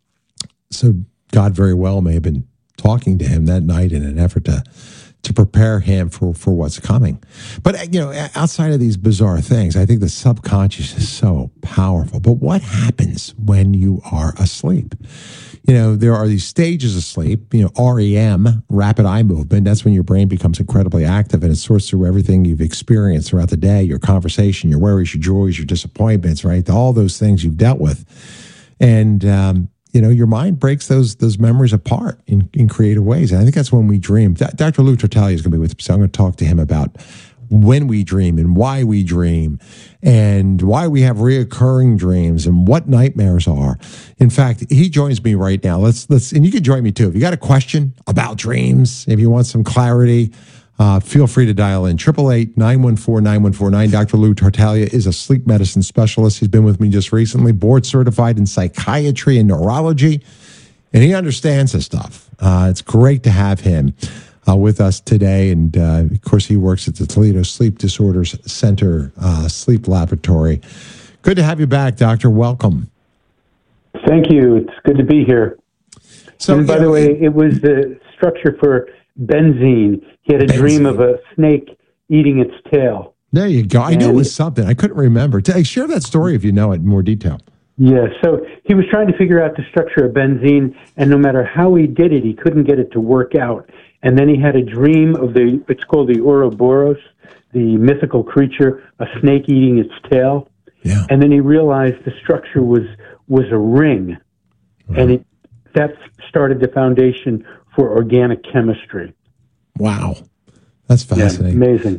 so God very well may have been talking to him that night in an effort to to prepare him for, for what's coming. But, you know, outside of these bizarre things, I think the subconscious is so powerful. But what happens when you are asleep? You know, there are these stages of sleep, you know, R E M, rapid eye movement. That's when your brain becomes incredibly active and it sorts through everything you've experienced throughout the day, your conversation, your worries, your joys, your disappointments, right? All those things you've dealt with. And, um, you know, your mind breaks those those memories apart in, in creative ways. And I think that's when we dream. Doctor Lou Tartaglia is going to be with us, so I'm going to talk to him about when we dream and why we dream and why we have reoccurring dreams and what nightmares are. In fact, he joins me right now. Let's let's and you can join me too. If you got a question about dreams, if you want some clarity, Uh, feel free to dial in. eight eight eight, nine one four, nine one four nine. Doctor Lou Tartaglia is a sleep medicine specialist. He's been with me just recently, board certified in psychiatry and neurology, and he understands this stuff. Uh, it's great to have him uh, with us today. And, uh, of course, he works at the Toledo Sleep Disorders Center uh, Sleep Laboratory. Good to have you back, Doctor. Welcome. Thank you. It's good to be here. So, and by the way, it was the structure for benzene. He had a benzene. dream of a snake eating its tail. There you go. I and knew it was something. I couldn't remember. Share that story if you know it in more detail. Yeah, so he was trying to figure out the structure of benzene, and no matter how he did it, he couldn't get it to work out. And then he had a dream of the, it's called the Ouroboros, the mythical creature, a snake eating its tail. Yeah. And then he realized the structure was was a ring. Right. And it, that started the foundation for organic chemistry. Wow. That's fascinating. Yeah, amazing.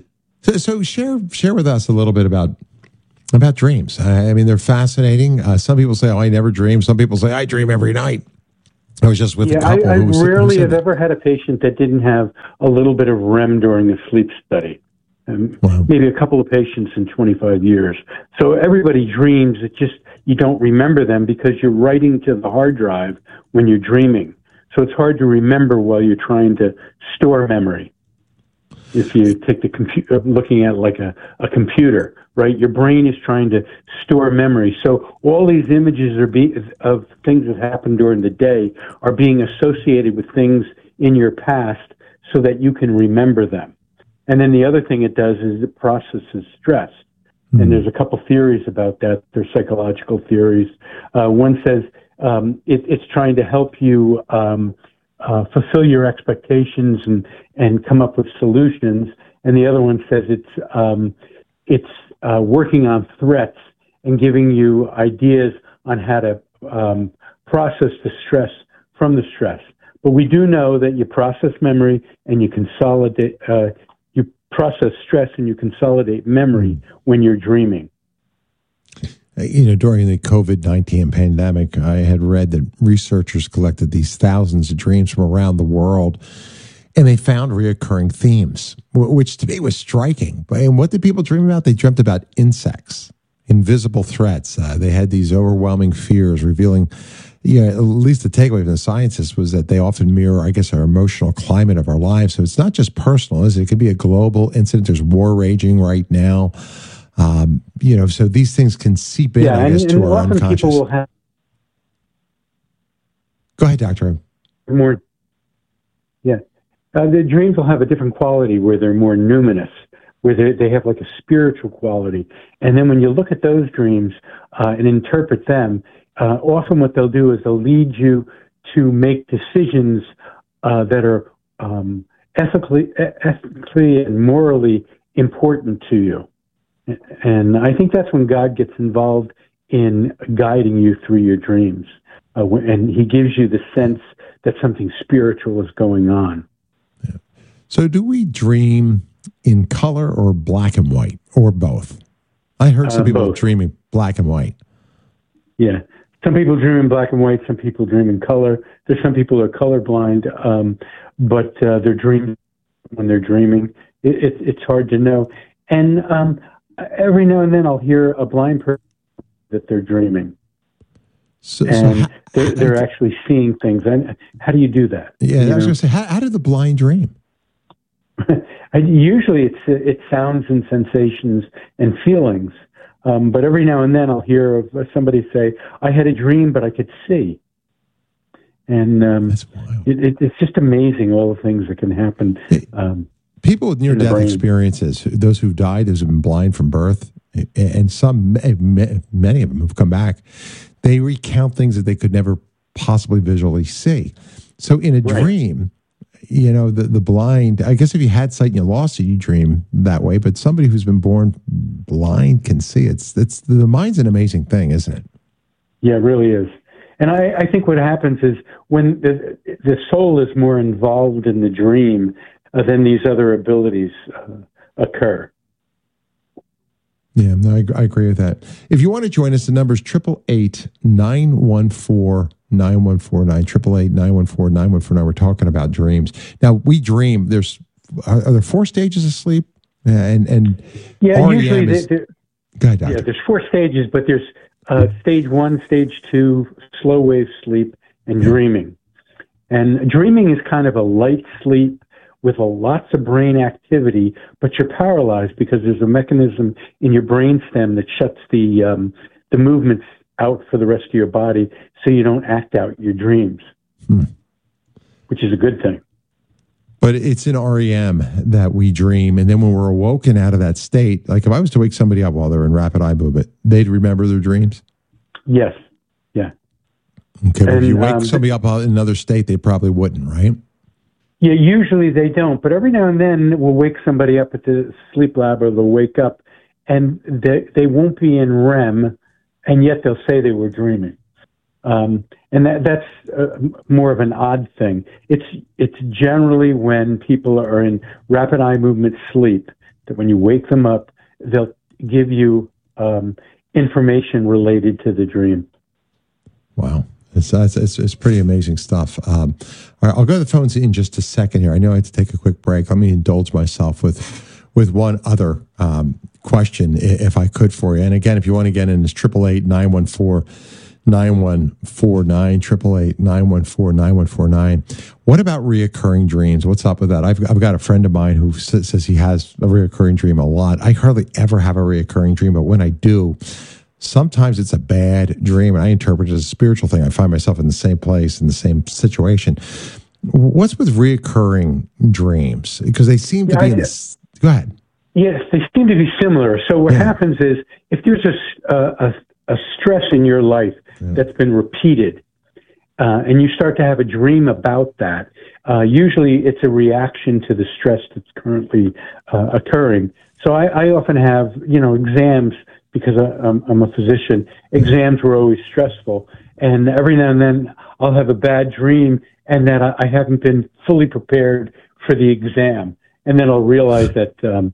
So, so share share with us a little bit about about dreams. I, I mean, they're fascinating. Uh, some people say, "Oh, I never dream." Some people say, "I dream every night." I was just with yeah, a couple I, I who was rarely who have said, ever had a patient that didn't have a little bit of R E M during the sleep study. Um, wow. Maybe a couple of patients in twenty-five years. So everybody dreams. It just you don't remember them because you're writing to the hard drive when you're dreaming. So it's hard to remember while you're trying to store memory. If you take the computer, looking at like a, a computer, right? Your brain is trying to store memory. So all these images are be, of things that happened during the day are being associated with things in your past so that you can remember them. And then the other thing it does is it processes stress. Mm-hmm. And there's a couple theories about that. They're psychological theories. Uh, one says um, it, it's trying to help you um, uh, fulfill your expectations and, and come up with solutions. And the other one says it's um, it's uh, working on threats and giving you ideas on how to um, process the stress from the stress. But we do know that you process memory and you consolidate. Uh, you process stress and you consolidate memory when you're dreaming. You know, during the COVID nineteen pandemic, I had read that researchers collected these thousands of dreams from around the world, and they found reoccurring themes, which to me was striking. And what did people dream about? They dreamt about insects, invisible threats. Uh, they had these overwhelming fears, revealing, you know, at least the takeaway from the scientists was that they often mirror, I guess, our emotional climate of our lives. So it's not just personal, is it? It could be a global incident. There's war raging right now. Um, you know, so these things can seep in, yeah, I guess, and, to and our often unconscious. People will have Go ahead, Doctor More, yeah. Uh, the dreams will have a different quality where they're more numinous, where they, they have like a spiritual quality. And then when you look at those dreams uh, and interpret them, uh, often what they'll do is they'll lead you to make decisions uh, that are um, ethically, ethically and morally important to you. And I think that's when God gets involved in guiding you through your dreams. Uh, and he gives you the sense that something spiritual is going on. Yeah. So do we dream in color or black and white, or both? I heard some Uh, people both. dreaming black and white. Yeah. Some people dream in black and white. Some people dream in color. There's some people who are colorblind, um, but uh, they're dreaming when they're dreaming. It, it, it's hard to know. And um, every now and then I'll hear a blind person that they're dreaming. So, and so how, they're, they're actually seeing things. And how do you do that? Yeah, You I was know? going to say, how, how do the blind dream? I, usually it's it's sounds and sensations and feelings. Um, but every now and then I'll hear of somebody say, I had a dream, but I could see. And um, it, it, it's just amazing all the things that can happen. Um, People with near-death brain. experiences, those who've died, those who've been blind from birth, and some, many of them who've come back, they recount things that they could never possibly visually see. So in a Right. dream, you know, the, the blind, I guess if you had sight and you lost it, you dream that way. But somebody who's been born blind can see. It's, it's the mind's an amazing thing, isn't it? Yeah, it really is. And I, I think what happens is when the, the soul is more involved in the dream, uh, then these other abilities uh, occur. Yeah, no, I, I agree with that. If you want to join us, the number is eight eight eight, nine one four, nine one four nine, eight eight eight, nine one four, nine one four nine. We're talking about dreams. Now, we dream. There's Are, are there four stages of sleep? And, and Yeah, R E M usually is, there, go ahead, Doctor. yeah, there's four stages, but there's uh, stage one, stage two, slow wave sleep, and dreaming. And dreaming is kind of a light sleep with a lots of brain activity, but you're paralyzed because there's a mechanism in your brainstem that shuts the um, the movements out for the rest of your body, so you don't act out your dreams, Hmm. which is a good thing. But it's in R E M that we dream. And then when we're awoken out of that state, like if I was to wake somebody up while they're in rapid eye movement, they'd remember their dreams? Yes, yeah. Okay, but if And, you wake um, somebody up in another state, they probably wouldn't, right? Yeah, usually they don't, but every now and then we'll wake somebody up at the sleep lab, or they'll wake up and they, they won't be in R E M, and yet they'll say they were dreaming. Um, and that, that's uh, more of an odd thing. It's, it's generally when people are in rapid eye movement sleep that when you wake them up, they'll give you um, information related to the dream. Wow. It's, it's, it's, it's pretty amazing stuff. Um, all right, I'll go to the phones in just a second here. I know I have to take a quick break. Let me indulge myself with with one other um, question, if I could, for you. And again, if you want to get in, it's eight eight eight, nine one four, nine one four nine, eight eight eight, nine one four, nine one four nine. What about reoccurring dreams? What's up with that? I've, I've got a friend of mine who says, says he has a reoccurring dream a lot. I hardly ever have a reoccurring dream, but when I do, sometimes it's a bad dream, and I interpret it as a spiritual thing. I find myself in the same place, in the same situation. What's with reoccurring dreams? Because they seem to yeah, be I, in this... Go ahead. Yes, they seem to be similar. So what yeah. happens is, if there's a, a, a stress in your life yeah. that's been repeated, uh, and you start to have a dream about that, uh, usually it's a reaction to the stress that's currently uh, occurring. So I, I often have, you know, exams, because I, I'm, I'm a physician. Exams were always stressful, and every now and then I'll have a bad dream, and that I, I haven't been fully prepared for the exam, and then I'll realize that um,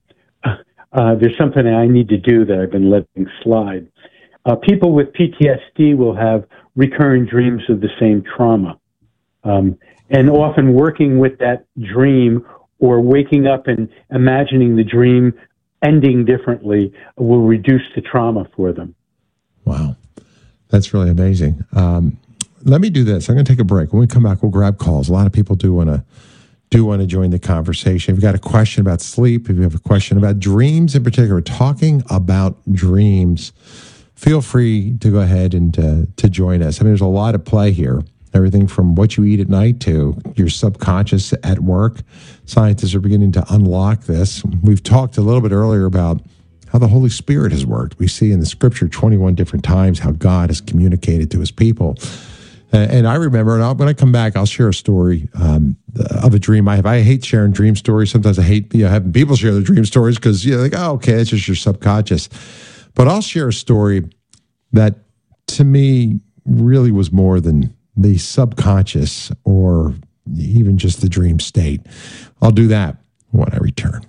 uh, there's something I need to do that I've been letting slide. Uh, people with P T S D will have recurring dreams of the same trauma, um, and often working with that dream or waking up and imagining the dream ending differently will reduce the trauma for them. Wow. That's really amazing. Um, let me do this. I'm going to take a break. When we come back, we'll grab calls. A lot of people do want to do want to join the conversation. If you've got a question about sleep, if you have a question about dreams in particular, we're talking about dreams, feel free to go ahead and uh, to join us. I mean, there's a lot of play here. Everything from what you eat at night to your subconscious at work. Scientists are beginning to unlock this. We've talked a little bit earlier about how the Holy Spirit has worked. We see in the scripture twenty-one different times how God has communicated to his people. And I remember, and I'll, when I come back, I'll share a story um, of a dream I have. I hate sharing dream stories. Sometimes I hate you know, having people share their dream stories because you're like, oh, okay, it's just your subconscious. But I'll share a story that, to me, really was more than the subconscious or even just the dream state. I'll do that when I return.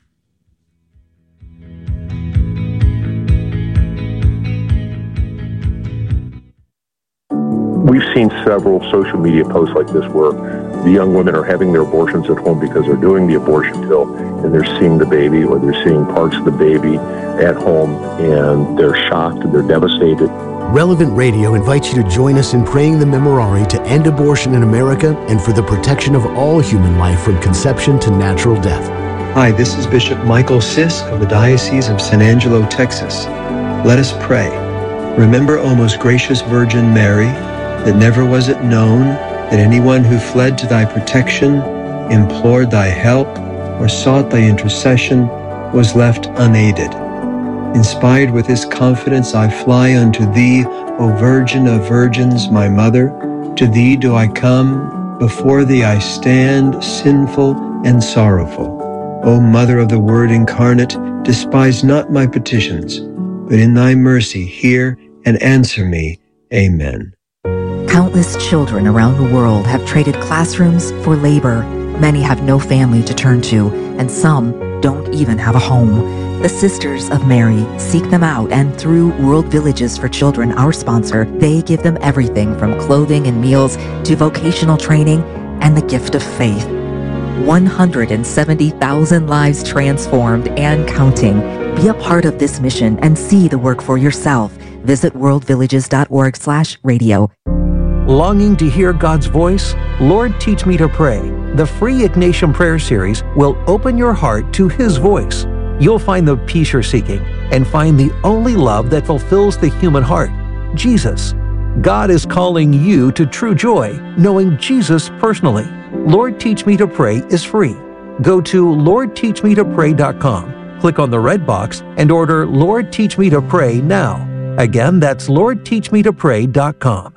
We've seen several social media posts like this where the young women are having their abortions at home because they're doing the abortion pill and they're seeing the baby, or they're seeing parts of the baby at home, and they're shocked and they're devastated. Relevant Radio invites you to join us in praying the Memorare to end abortion in America and for the protection of all human life from conception to natural death. Hi, this is Bishop Michael Sisk of the Diocese of San Angelo, Texas. Let us pray. Remember, O most gracious Virgin Mary, that never was it known that anyone who fled to thy protection, implored thy help, or sought thy intercession was left unaided. Inspired with this confidence, I fly unto thee, O Virgin of Virgins, my Mother. To thee do I come, before thee I stand, sinful and sorrowful. O Mother of the Word incarnate, despise not my petitions, but in thy mercy hear and answer me. Amen. Countless children around the world have traded classrooms for labor. Many have no family to turn to, and some don't even have a home. The Sisters of Mary seek them out, and through World Villages for Children, our sponsor, they give them everything from clothing and meals to vocational training and the gift of faith. one hundred seventy thousand lives transformed and counting. Be a part of this mission and see the work for yourself. Visit worldvillages.org slash radio. Longing to hear God's voice? Lord, Teach Me to Pray. The free Ignatian Prayer Series will open your heart to His voice. You'll find the peace you're seeking and find the only love that fulfills the human heart, Jesus. God is calling you to true joy, knowing Jesus personally. Lord, Teach Me to Pray is free. Go to lord teach me to pray dot com, click on the red box, and order Lord, Teach Me to Pray now. Again, that's lord teach me to pray dot com.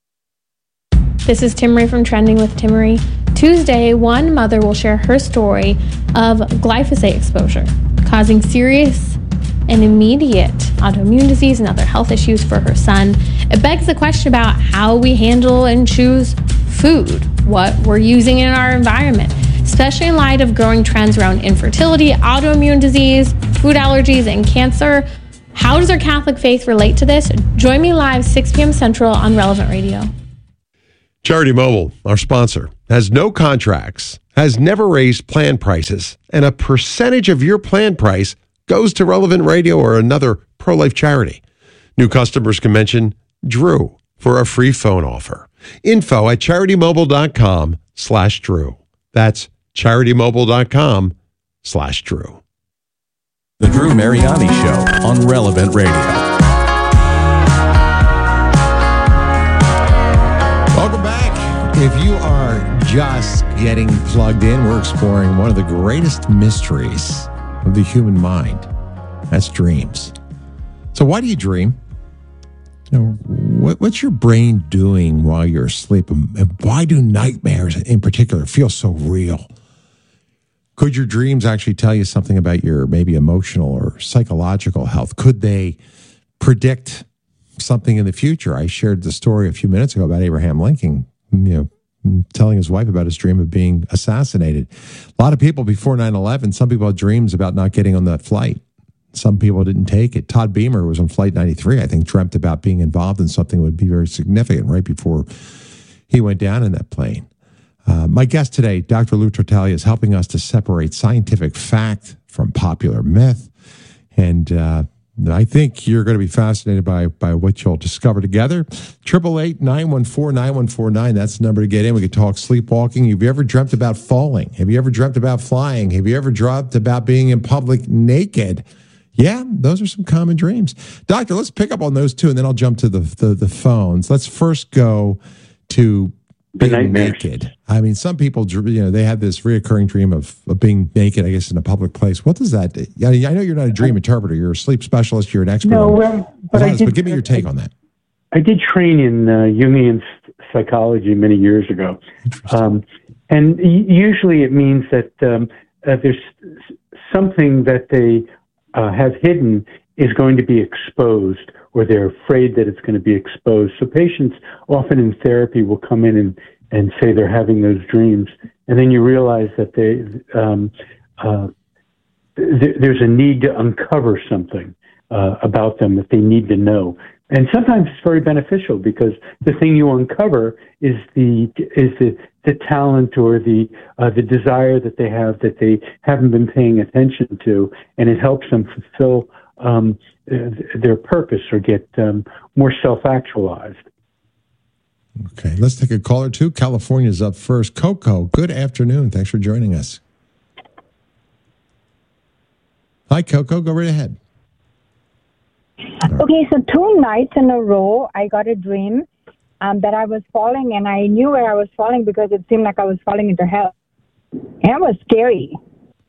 This is Timmery from Trending with Timmery. Tuesday, one mother will share her story of glyphosate exposure, causing serious and immediate autoimmune disease and other health issues for her son. It begs the question about how we handle and choose food, what we're using in our environment. especially in light of growing trends around infertility, autoimmune disease, food allergies, and cancer. How does our Catholic faith relate to this? Join me live six p.m. Central on Relevant Radio. Charity Mobile, our sponsor, has no contracts, has never raised plan prices, and a percentage of your plan price goes to Relevant Radio or another pro-life charity. New customers can mention Drew for a free phone offer. Info at charitymobile.com slash Drew. That's charitymobile.com slash Drew. The Drew Mariani Show on Relevant Radio. Welcome back. If you are just getting plugged in, we're exploring one of the greatest mysteries of the human mind. That's dreams. So why do you dream? You know, what, what's your brain doing while you're asleep? And why do nightmares in particular feel so real? Could your dreams actually tell you something about your maybe emotional or psychological health? Could they predict something in the future? I shared the story a few minutes ago about Abraham Lincoln, you know, telling his wife about his dream of being assassinated. A lot of people before nine eleven, some people had dreams about not getting on that flight. Some people didn't take it. Todd Beamer was on Flight ninety-three, I think, dreamt about being involved in something that would be very significant right before he went down in that plane. Uh, my guest today, Doctor Lou Tartaglia, is helping us to separate scientific fact from popular myth. And uh, I think you're going to be fascinated by, by what you'll discover together. eight eight eight, nine one four, nine one four nine, that's the number to get in. We could talk sleepwalking. Have you ever dreamt about falling? Have you ever dreamt about flying? Have you ever dreamt about being in public naked? Yeah, those are some common dreams. Doctor, let's pick up on those two, and then I'll jump to the, the, the phones. Let's first go to being naked. I mean, some people, you know, they have this reoccurring dream of, of being naked, I guess, in a public place. What does that do? I know you're not a dream interpreter. You're a sleep specialist. You're an expert. No, on, well, but, I did, but give me your take I, on that. I did train in uh, Jungian psychology many years ago. Um, and usually it means that um, uh, there's something that they uh, have hidden is going to be exposed, or they're afraid that it's going to be exposed. So patients often in therapy will come in and, and say they're having those dreams, and then you realize that they um, uh, th- there's a need to uncover something uh, about them that they need to know. And sometimes it's very beneficial because the thing you uncover is the is the, the talent or the uh, the desire that they have that they haven't been paying attention to, and it helps them fulfill um, their purpose or get um, more self-actualized. Okay, let's take a call or two. California's up first. Coco, good afternoon. Thanks for joining us. Hi, Coco. Go right ahead. Okay, so two nights in a row, I got a dream um, that I was falling, and I knew where I was falling because it seemed like I was falling into hell. And it was scary.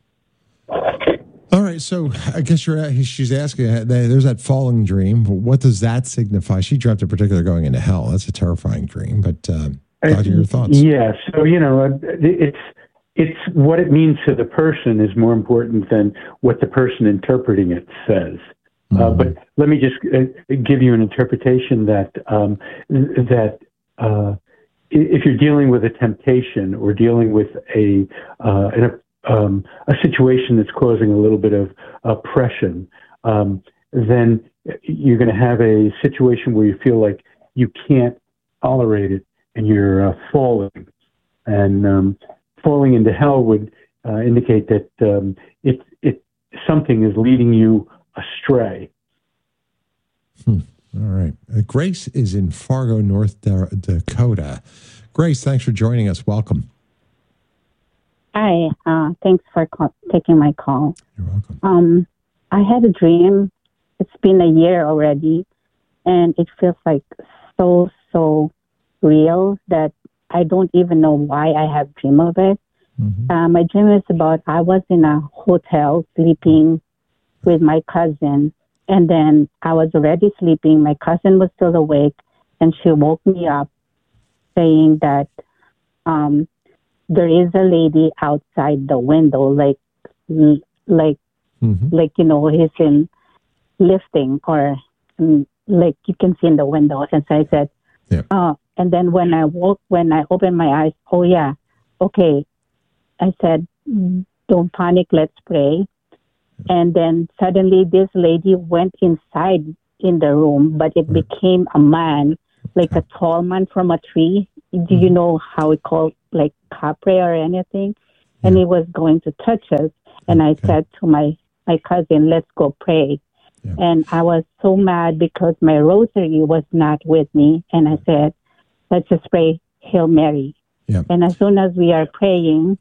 All right, so I guess you're, she's asking, there's that falling dream. What does that signify? She dreamt in particular going into hell. That's a terrifying dream, but uh, Doctor, your thoughts? Yeah, so, you know, it's it's what it means to the person is more important than what the person interpreting it says. Mm-hmm. Uh, but let me just uh, give you an interpretation that um, that uh, if you're dealing with a temptation or dealing with a uh, an, um, a situation that's causing a little bit of oppression, um, then you're going to have a situation where you feel like you can't tolerate it and you're uh, falling. And um, falling into hell would uh, indicate that um, it it something is leading you astray. Hmm. All right. Uh, Grace is in Fargo, North da- Dakota. Grace, thanks for joining us. Welcome. Hi. Uh, thanks for call- taking my call. You're welcome. Um, I had a dream. It's been a year already, and it feels like so, so real that I don't even know why I have dream of it. Mm-hmm. Uh, my dream is about I was in a hotel sleeping with my cousin, and then I was already sleeping. My cousin was still awake, and she woke me up saying that um, there is a lady outside the window, like, like, mm-hmm. like you know, he's in lifting, or um, like you can see in the windows. And so I said, yeah. uh, and then when I woke, when I opened my eyes, oh yeah, okay. I said, don't panic, let's pray. And then suddenly this lady went inside in the room, but it became a man, like a tall man from a tree. Do you know how it called, like capre or anything? And he was going to touch us. And I said to my, my cousin, let's go pray. Yeah. And I was so mad because my rosary was not with me. And I said, let's just pray Hail Mary. Yeah. And as soon as we are praying,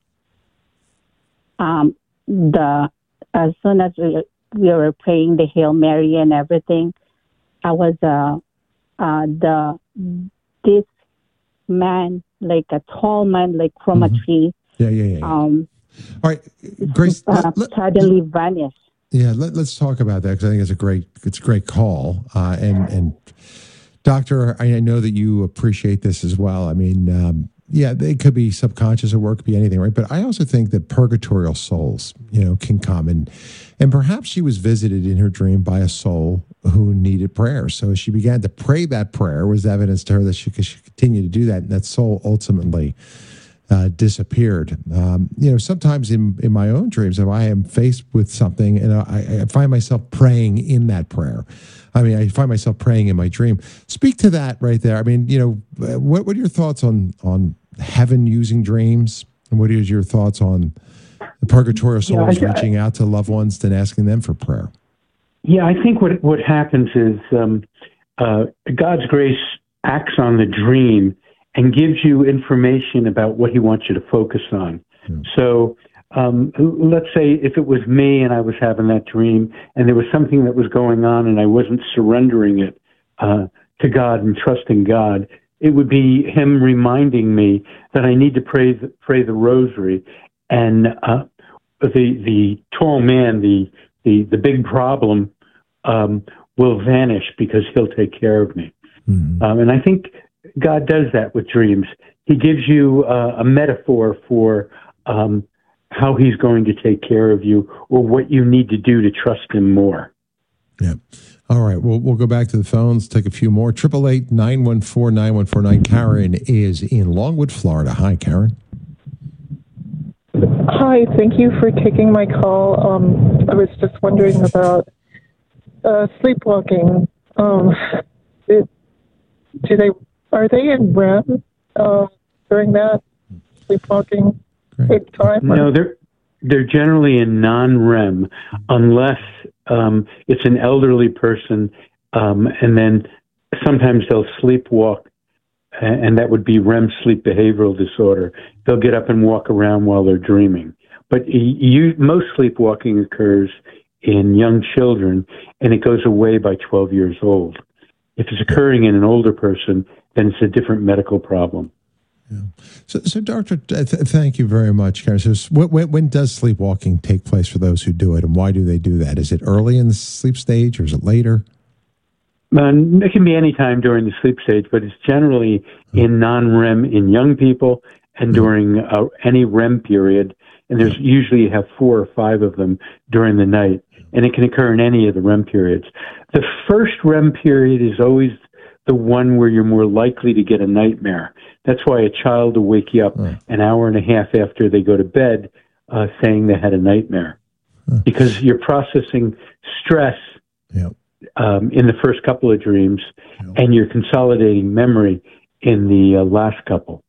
um, the as soon as we, we were praying the Hail Mary and everything, I was uh, uh, the this man, like a tall man, like from mm-hmm. a tree. Yeah, yeah, yeah. yeah. Um, All right, Grace. Uh, let, let, suddenly vanished. Yeah, let, let's talk about that because I think it's a great, it's a great call. Uh, and and Doctor, I know that you appreciate this as well. I mean, um, yeah, they could be subconscious at work, could be anything, right? But I also think that purgatorial souls, you know, can come and and perhaps she was visited in her dream by a soul who needed prayer. So as she began to pray that prayer, was evidence to her that she could continue to do that, and that soul ultimately Uh, disappeared. Um, you know, sometimes in, in my own dreams, if I am faced with something and I, I find myself praying in that prayer, I mean, I find myself praying in my dream. Speak to that right there. I mean, you know, what, what are your thoughts on, on heaven using dreams? And what is your thoughts on the purgatorial souls yeah, I, reaching out to loved ones and asking them for prayer? Yeah, I think what, what happens is um, uh, God's grace acts on the dream and gives you information about what he wants you to focus on. Mm. So um, let's say if it was me and I was having that dream and there was something that was going on and I wasn't surrendering it uh, to God and trusting God, it would be him reminding me that I need to pray the, pray the rosary. And uh, the the tall man, the, the, the big problem um, will vanish because he'll take care of me. Mm. Um, and I think God does that with dreams. He gives you uh, a metaphor for um, how he's going to take care of you or what you need to do to trust him more. Yeah. All right. We'll, we'll go back to the phones, take a few more. eight eight eight, nine one four, nine one four nine. Karen is in Longwood, Florida. Hi, Karen. Hi. Thank you for taking my call. Um, I was just wondering about uh, sleepwalking. Um, it, do they... Are they in R E M uh, during that sleepwalking time? No, they're they're generally in non-R E M unless um, it's an elderly person, um, and then sometimes they'll sleepwalk, and that would be R E M sleep behavioral disorder. They'll get up and walk around while they're dreaming. But you, most sleepwalking occurs in young children, and it goes away by twelve years old. If it's occurring in an older person, then it's a different medical problem. Yeah. So, so Doctor, th- thank you very much, Karen. So, when, when does sleepwalking take place for those who do it, and why do they do that? Is it early in the sleep stage, or is it later? Um, it can be any time during the sleep stage, but it's generally in non-R E M in young people and during uh, any R E M period. And there's usually you have four or five of them during the night, and it can occur in any of the R E M periods. The first R E M period is always the one where you're more likely to get a nightmare. That's why a child will wake you up mm. an hour and a half after they go to bed uh, saying they had a nightmare. Mm. Because you're processing stress yep. um, in the first couple of dreams, yep. and you're consolidating memory in the uh, last couple.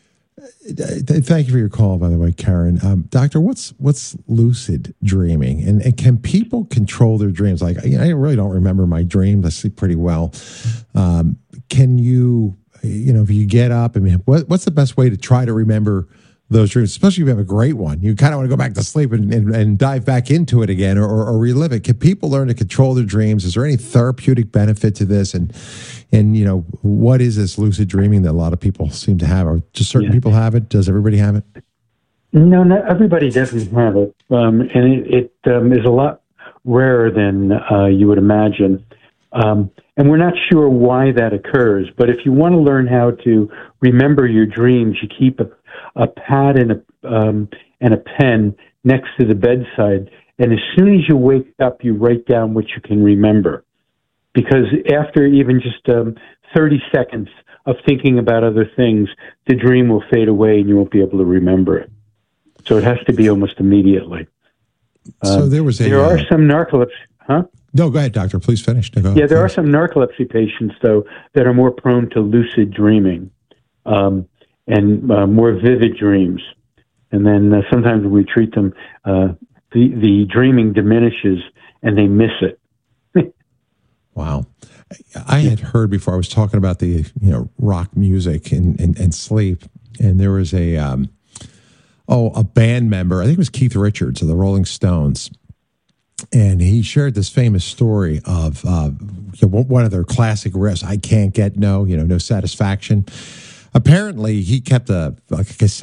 Thank you for your call, by the way, Karen. Um, doctor, what's what's lucid dreaming, and, and can people control their dreams? Like, you know, I really don't remember my dreams. I sleep pretty well. Um, can you, you know, if you get up, I mean, what, what's the best way to try to remember those dreams, especially if you have a great one? You kind of want to go back to sleep and, and, and dive back into it again, or, or, or relive it. Can people learn to control their dreams? Is there any therapeutic benefit to this? And, and you know, what is this lucid dreaming that a lot of people seem to have? Or just certain yeah. people have it? Does everybody have it? No, not everybody doesn't have it. Um, and it, it um, is a lot rarer than uh, you would imagine. Um, and we're not sure why that occurs. But if you want to learn how to remember your dreams, you keep a a pad and a um, and a pen next to the bedside, and as soon as you wake up, you write down what you can remember. Because after even just um, thirty seconds of thinking about other things, the dream will fade away, and you won't be able to remember it. So it has to be almost immediately. So Um, there was a. there are uh, some narcolepsy, huh? No, go ahead, doctor. Please finish. No, go Yeah, there are finish. some narcolepsy patients, though, that are more prone to lucid dreaming um, and uh, more vivid dreams. And then uh, sometimes when we treat them, uh, the, the dreaming diminishes and they miss it. Wow. I had heard before, I was talking about the, you know, rock music and, and, and sleep. And there was a, um, oh, a band member, I think it was Keith Richards of the Rolling Stones. And he shared this famous story of uh, one of their classic riffs, I Can't Get No, you know, No Satisfaction. Apparently, he kept a, like a cassette